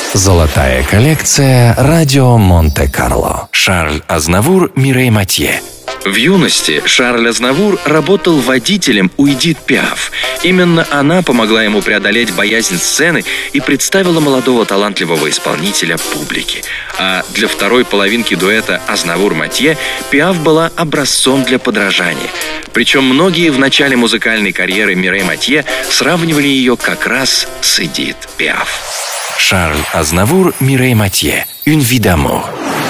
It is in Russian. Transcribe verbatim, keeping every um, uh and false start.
Золотая коллекция «Радио Монте-Карло». Шарль Азнавур, Мирей Матье. В юности Шарль Азнавур работал водителем у Эдит Пиаф. Именно она помогла ему преодолеть боязнь сцены и представила молодого талантливого исполнителя публике. А для второй половинки дуэта Азнавур-Матье Пиаф была образцом для подражания. Причем многие в начале музыкальной карьеры Мирей Матье сравнивали ее как раз с Эдит Пиаф. Шарль Азнавур, Мирей Матье. Une vie d'amour.